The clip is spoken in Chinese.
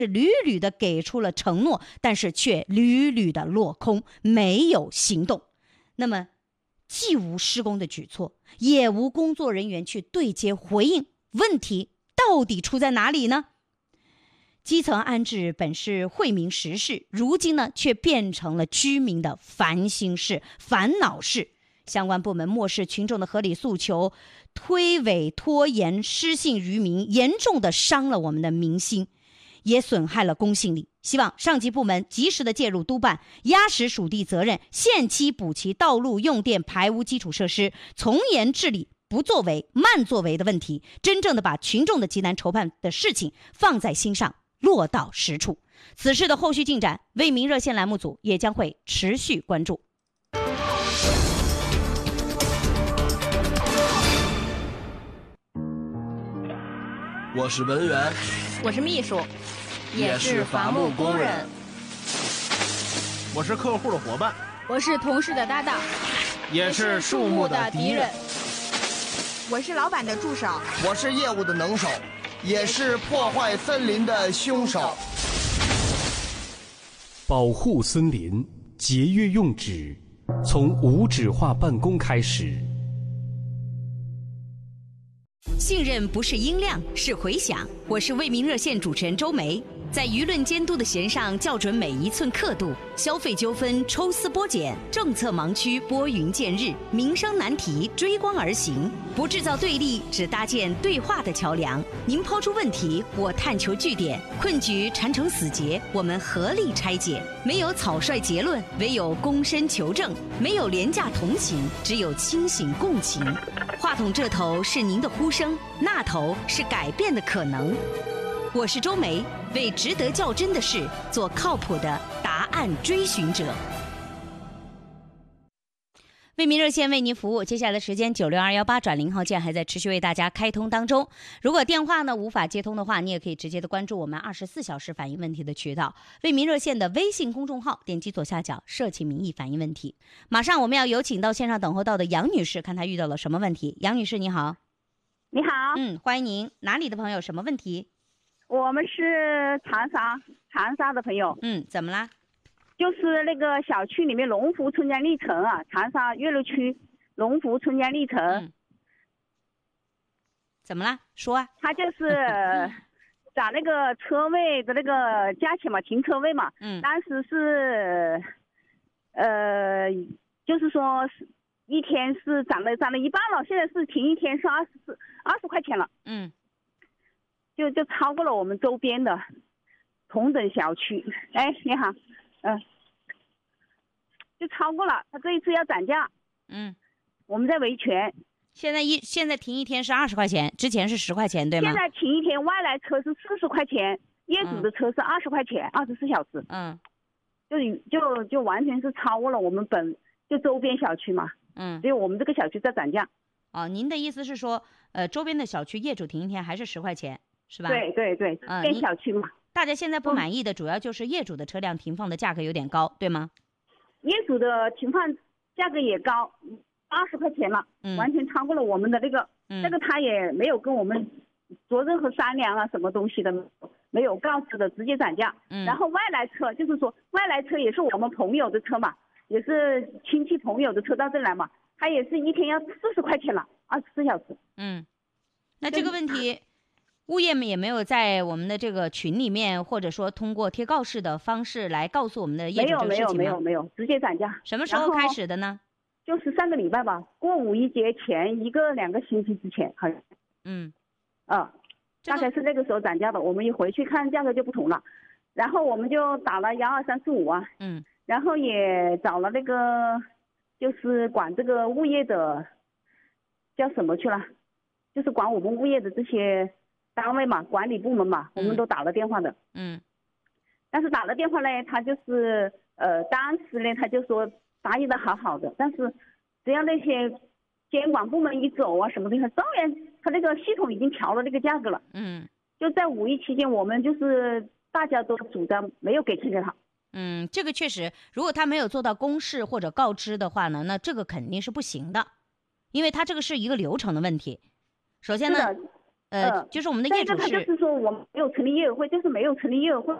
是屡屡的给出了承诺，但是却屡屡的落空，没有行动。那么既无施工的举措，也无工作人员去对接回应，问题到底出在哪里呢？基层安置本是惠民实事，如今呢却变成了居民的烦心事、烦恼事。相关部门漠视群众的合理诉求，推诿拖延，失信于民，严重的伤了我们的民心，也损害了公信力。希望上级部门及时的介入督办，压实属地责任，限期补齐道路、用电、排污基础设施，从严治理不作为、慢作为的问题，真正的把群众的急难愁盼的事情放在心上，落到实处。此事的后续进展，为民热线栏目组也将会持续关注。 我是文员， 我是秘书， 也是伐木工人。 我是客户的伙伴， 我是同事的搭档， 也是树木的敌人。 我是老板的助手， 我是业务的能手，也是破坏森林的凶手。 保护森林，节约用纸，从无纸化办公开始。 信任不是音量，是回响。我是为民热线主持人周梅，在舆论监督的弦上校准每一寸刻度，消费纠纷抽丝剥茧，政策盲区拨云见日，民生难题追光而行，不制造对立，只搭建对话的桥梁。您抛出问题，我探求据点，困局缠成死结，我们合力拆解。没有草率结论，唯有躬身求证；没有廉价同情，只有清醒共情。话筒这头是您的呼声，那头是改变的可能。我是周梅，为值得较真的事做靠谱的答案追寻者。为民热线为您服务，接下来的时间96218转0号键还在持续为大家开通当中。如果电话呢无法接通的话，你也可以直接的关注我们24小时反映问题的渠道，为民热线的微信公众号，点击左下角社情民意反映问题。马上我们要有请到线上等候到的杨女士，看她遇到了什么问题。杨女士你好。 你好。 欢迎您，哪里的朋友，什么问题？ 我们是长沙的朋友。 怎么啦？ 就是那个小区里面龙湖春江历城啊，长沙岳麓区龙湖春江历城。 怎么啦？说啊。 他就是找那个车位的那个价钱嘛，停车位嘛。当时是就是说一天是涨了一半了，现在是停一天是20块钱了。就超过了我们周边的同等小区。哎，你好。就超过了，他这一次要涨价。我们在维权。 现在停一天是20块钱，之前是10块钱，对吗？ 现在停一天，外来车是40块钱，业主的车是20块钱，24小时。就完全是超过了我们就周边小区嘛。只有我们这个小区在涨价。 您的意思是说，周边的小区业主停一天还是10块钱，是吧？ 对，跟小区嘛。 大家现在不满意的主要就是业主的车辆停放的价格有点高，对吗？ 业主的停放价格也高，20块钱了，完全超过了我们的那个。那个他也没有跟我们做任何商量啊，什么东西的没有告知的，直接涨价。然后外来车就是说，外来车也是我们朋友的车嘛，也是亲戚朋友的车到这来嘛，他也是一天要40块钱了，24小时。 那这个问题物业们也没有在我们的这个群里面，或者说通过贴告示的方式来告诉我们的业主这个事情吗？ 没有，直接涨价。 什么时候开始的呢？ 就是上个礼拜吧，过五一节前1个2个星期之前，好像。大概是那个时候涨价的。我们一回去看价格就不同了，然后我们就打了12345啊。然后也找了那个就是管这个物业的叫什么去了，就是管我们物业的这些单位嘛，管理部门嘛，我们都打了电话的。但是打了电话呢，他就是当时呢他就说答应的好的，但是只要那些监管部门一走啊什么的，照样他那个系统已经调了那个价格了。就在五一期间，我们就是大家都主张没有给钱给他。 这个确实，如果他没有做到公示或者告知的话呢，那这个肯定是不行的，因为他这个是一个流程的问题。首先呢， 就是我们的业主但是他就是说我们没有成立业委会，就是没有成立业委会。